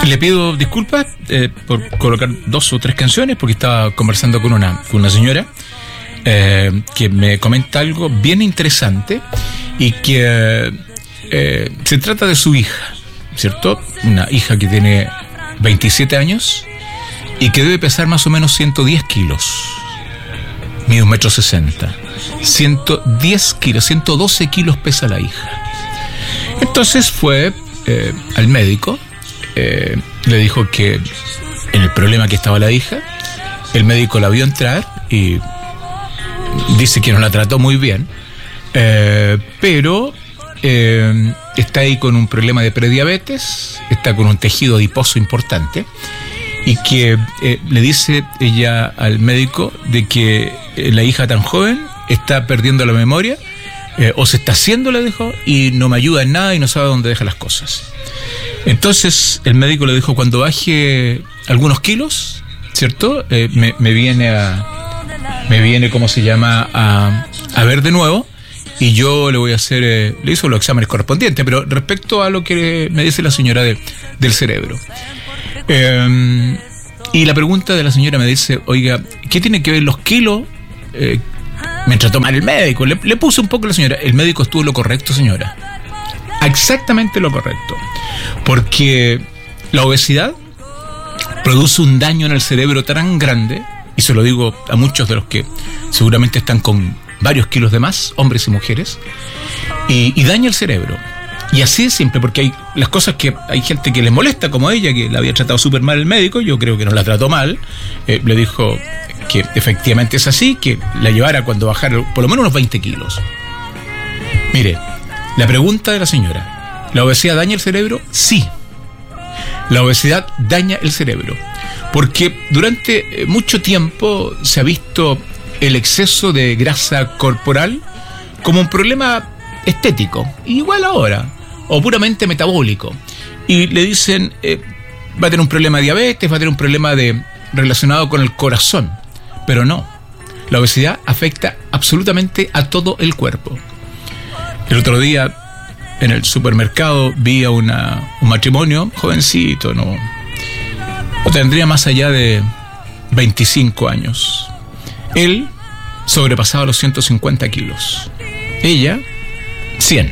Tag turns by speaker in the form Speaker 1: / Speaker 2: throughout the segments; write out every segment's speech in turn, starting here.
Speaker 1: Le pido disculpas por colocar 2 o 3 canciones, porque estaba conversando con una señora que me comenta algo bien interesante y que se trata de su hija, ¿cierto? Una hija que tiene 27 años y que debe pesar más o menos 110 kilos. Mide 1,60 m. 110 kilos, 112 kilos pesa la hija. Entonces fue al médico, le dijo que en el problema que estaba la hija, el médico la vio entrar y dice que no la trató muy bien, pero está ahí con un problema de prediabetes, está con un tejido adiposo importante, y que le dice ella al médico de que la hija tan joven está perdiendo la memoria, o se está haciendo, le dijo, y no me ayuda en nada y no sabe dónde deja las cosas. Entonces el médico le dijo: cuando baje algunos kilos, ¿cierto? Me viene, ¿cómo se llama? A ver de nuevo, y yo le voy a hacer, le hizo los exámenes correspondientes. Pero respecto a lo que me dice la señora del cerebro, y la pregunta de la señora me dice: oiga, ¿qué tiene que ver los kilos? Me trató mal el médico, le puse un poco a la señora. El médico estuvo lo correcto, señora, exactamente lo correcto, porque la obesidad produce un daño en el cerebro tan grande, y se lo digo a muchos de los que seguramente están con varios kilos de más, hombres y mujeres, y daña el cerebro. Y así es simple, porque hay las cosas que hay gente que les molesta, como ella, que la había tratado súper mal el médico. Yo creo que no la trató mal, le dijo que efectivamente es así, que la llevara cuando bajara por lo menos unos 20 kilos. Mire, la pregunta de la señora: ¿la obesidad daña el cerebro? Sí, la obesidad daña el cerebro, porque durante mucho tiempo se ha visto el exceso de grasa corporal como un problema estético, igual ahora, o puramente metabólico, y le dicen va a tener un problema de diabetes, va a tener un problema relacionado con el corazón. Pero no, la obesidad afecta absolutamente a todo el cuerpo. El otro día en el supermercado vi a un matrimonio jovencito, no tendría más allá de 25 años. Él sobrepasaba los 150 kilos, ella 100.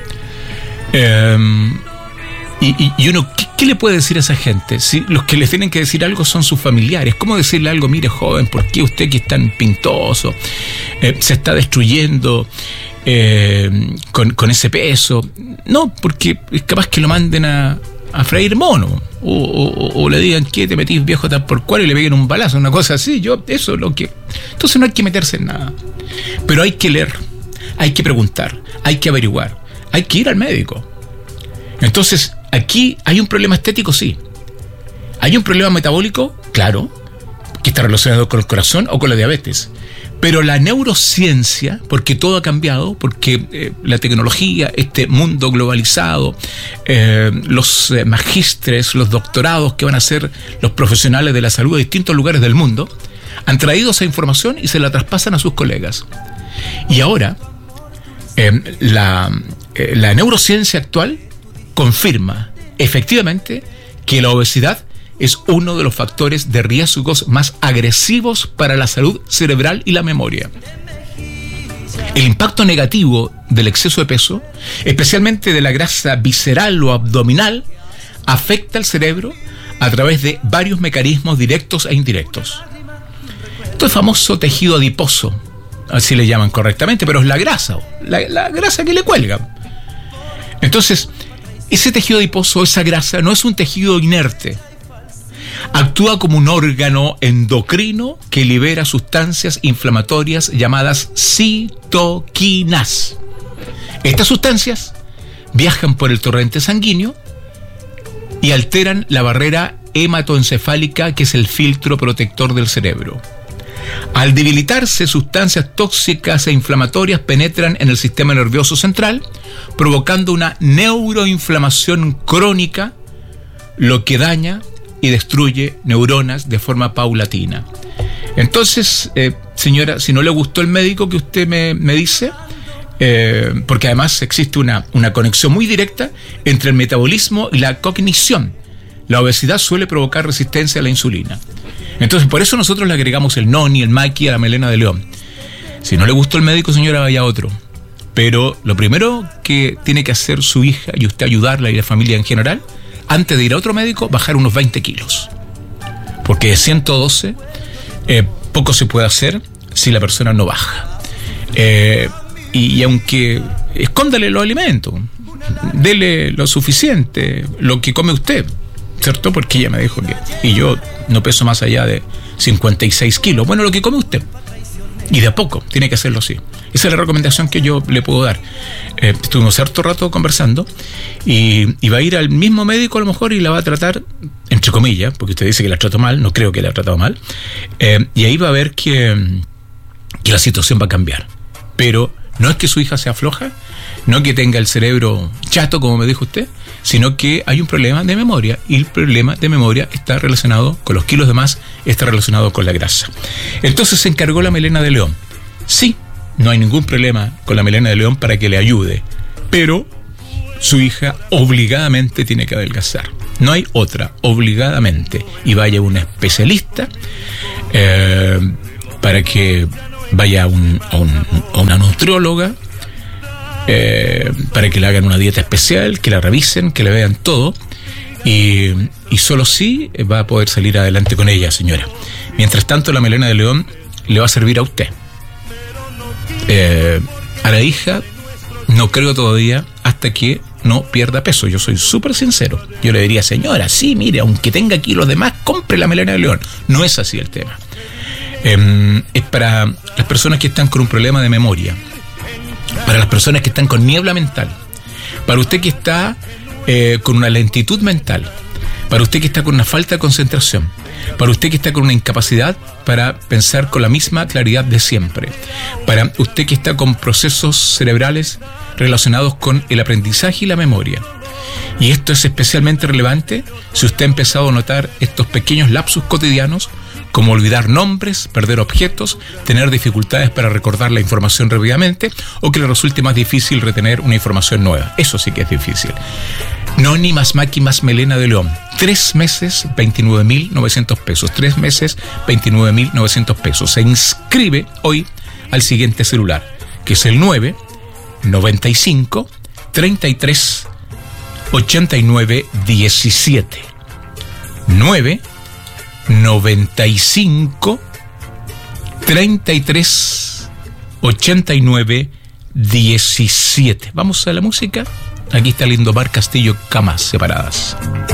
Speaker 1: Y uno, ¿qué le puede decir a esa gente? Si los que les tienen que decir algo son sus familiares. ¿Cómo decirle algo? Mire, joven, ¿por qué usted, que es tan pintoso, se está destruyendo con ese peso? No, porque es capaz que lo manden a freír mono, o le digan: ¿qué te metís, viejo, tal por cual? Y le peguen un balazo, una cosa así. Eso es lo que... Entonces no hay que meterse en nada, pero hay que leer, hay que preguntar, hay que averiguar, hay que ir al médico. Entonces, aquí hay un problema estético, sí. Hay un problema metabólico, claro, que está relacionado con el corazón o con la diabetes. Pero la neurociencia, porque todo ha cambiado, porque la tecnología, este mundo globalizado, los magísteres, los doctorados que van a hacer los profesionales de la salud de distintos lugares del mundo, han traído esa información y se la traspasan a sus colegas. Y ahora, la neurociencia actual confirma efectivamente que la obesidad es uno de los factores de riesgos más agresivos para la salud cerebral y la memoria. El impacto negativo del exceso de peso, especialmente de la grasa visceral o abdominal, afecta al cerebro a través de varios mecanismos directos e indirectos. Esto es famoso tejido adiposo, así le llaman correctamente, pero es la grasa, la grasa que le cuelga. Entonces, ese tejido adiposo, esa grasa, no es un tejido inerte. Actúa como un órgano endocrino que libera sustancias inflamatorias llamadas citoquinas. Estas sustancias viajan por el torrente sanguíneo y alteran la barrera hematoencefálica, que es el filtro protector del cerebro. Al debilitarse, sustancias tóxicas e inflamatorias penetran en el sistema nervioso central, provocando una neuroinflamación crónica, lo que daña y destruye neuronas de forma paulatina. Entonces, señora, si no le gustó el médico que usted me dice, porque además existe una conexión muy directa entre el metabolismo y la cognición. la obesidad suele provocar resistencia a la insulina. Entonces, por eso nosotros le agregamos el noni, el maqui a la melena de león. Si no le gustó el médico, señora, vaya a otro. Pero lo primero que tiene que hacer su hija y usted ayudarla y la familia en general, antes de ir a otro médico, bajar unos 20 kilos. Porque de 112, poco se puede hacer si la persona no baja. Y aunque escóndale los alimentos, dele lo suficiente, lo que come usted, ¿cierto? Porque ella me dijo que... Y yo no peso más allá de 56 kilos. Bueno, lo que come usted. Y de a poco, tiene que hacerlo así. Esa es la recomendación que yo le puedo dar. Estuvimos cierto rato conversando y va a ir al mismo médico a lo mejor y la va a tratar, entre comillas, porque usted dice que la trató mal, no creo que la ha tratado mal, y ahí va a ver que la situación va a cambiar. Pero no es que su hija sea floja, no que tenga el cerebro chato, como me dijo usted, sino que hay un problema de memoria, y el problema de memoria está relacionado con los kilos de más, está relacionado con la grasa. Entonces se encargó la melena de león. Sí, no hay ningún problema con la melena de león para que le ayude, pero su hija obligadamente tiene que adelgazar. No hay otra, obligadamente. Y vaya a un especialista para que vaya a una nutrióloga, para que le hagan una dieta especial, que la revisen, que le vean todo, y solo así va a poder salir adelante con ella, señora. Mientras tanto, la melena de león le va a servir a usted. A la hija no creo todavía, hasta que no pierda peso. Yo soy súper sincero. Yo le diría, señora, sí, mire, aunque tenga kilos de más, compre la melena de león. No es así el tema. Es para las personas que están con un problema de memoria, para las personas que están con niebla mental, para usted que está con una lentitud mental, para usted que está con una falta de concentración, para usted que está con una incapacidad para pensar con la misma claridad de siempre, para usted que está con procesos cerebrales relacionados con el aprendizaje y la memoria. Y esto es especialmente relevante si usted ha empezado a notar estos pequeños lapsus cotidianos, como olvidar nombres, perder objetos, tener dificultades para recordar la información rápidamente, o que le resulte más difícil retener una información nueva. Eso sí que es difícil. Noni más maqui más melena de león. 3 meses, 29.900 pesos. 3 meses, 29.900 pesos. Se inscribe hoy al siguiente celular, que es el 995 33 89 17. 995 33 89 17. Vamos a la música. Aquí está Lindomar Castillo, Camas Separadas.